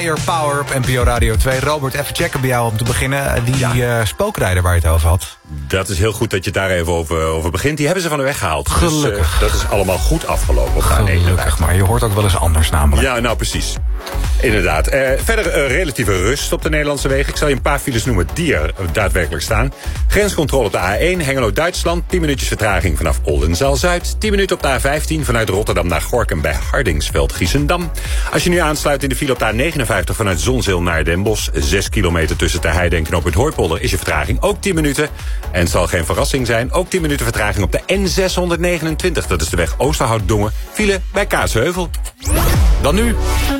Power op NPO Radio 2. Robert, even checken bij jou om te beginnen. Die spookrijder waar je het over had. Dat is heel goed dat je het daar even over begint. Die hebben ze van de weg gehaald. Gelukkig. Dus, dat is allemaal goed afgelopen op de Gelukkig, maar je hoort ook wel eens anders namelijk. Ja, nou precies. Inderdaad. Verder relatieve rust op de Nederlandse wegen. Ik zal je een paar files noemen die er daadwerkelijk staan. Grenscontrole op de A1, Hengelo-Duitsland. 10 minuutjes vertraging vanaf Oldenzaal-Zuid. 10 minuten op de A15 vanuit Rotterdam naar Gorinchem bij Hardingsveld-Giessendam. Als je nu aansluit in de file op de A59 vanuit Zonzeel naar Den Bosch. 6 kilometer tussen Terheide en knooppunt Hooipolder is je vertraging ook 10 minuten. En het zal geen verrassing zijn. Ook 10 minuten vertraging op de N629. Dat is de weg Oosterhout-Dongen. File bij Kaatsheuvel. Dan nu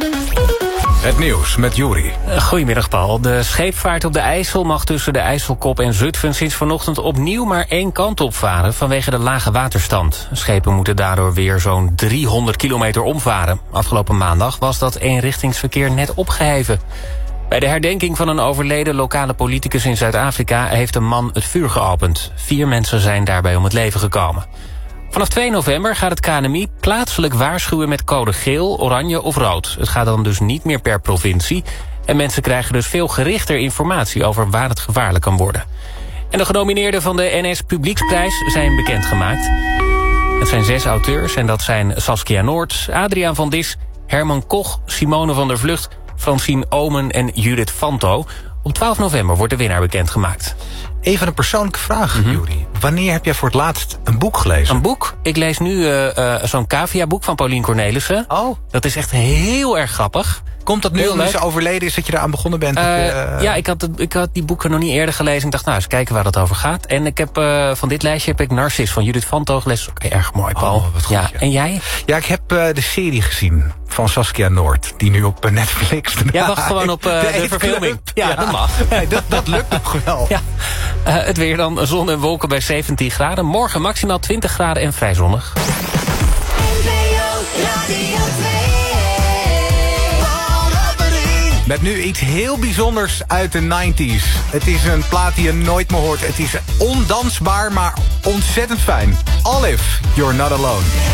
het nieuws met Juri. Goedemiddag, Paul. De scheepvaart op de IJssel mag tussen de IJsselkop en Zutphen sinds vanochtend opnieuw maar één kant op varen vanwege de lage waterstand. Schepen moeten daardoor weer zo'n 300 kilometer omvaren. Afgelopen maandag was dat eenrichtingsverkeer net opgeheven. Bij de herdenking van een overleden lokale politicus in Zuid-Afrika heeft een man het vuur geopend. 4 mensen zijn daarbij om het leven gekomen. Vanaf 2 november gaat het KNMI plaatselijk waarschuwen met code geel, oranje of rood. Het gaat dan dus niet meer per provincie. En mensen krijgen dus veel gerichter informatie over waar het gevaarlijk kan worden. En de genomineerden van de NS Publieksprijs zijn bekendgemaakt. Het zijn 6 auteurs en dat zijn Saskia Noord, Adriaan van Dis, Herman Koch, Simone van der Vlucht, Francine Omen en Judith Fanto. Op 12 november wordt de winnaar bekendgemaakt. Even een persoonlijke vraag, Juri. Wanneer heb jij voor het laatst een boek gelezen? Een boek? Ik lees nu zo'n cavia-boek van Paulien Cornelissen. Oh. Dat is echt heel erg grappig. Komt dat nu omdat ze overleden is dat je eraan begonnen bent? Ja, ik had die boeken nog niet eerder gelezen. Ik dacht, nou, eens kijken waar dat over gaat. En ik heb van dit lijstje heb ik Narcis van Judith Fanto gelezen. Dat is ook erg mooi, Paul. Oh, wat goed, ja. En jij? Ja, ik heb de serie gezien van Saskia Noord. Die nu op Netflix draait. Jij wacht gewoon op de verfilming. Ja, dat mag. Nee, dat lukt nog wel. Ja. Het weer dan, zon en wolken bij 17 graden. Morgen maximaal 20 graden en vrij zonnig. Met nu iets heel bijzonders uit de 90s. Het is een plaat die je nooit meer hoort. Het is ondansbaar, maar ontzettend fijn. Olive, You're Not Alone.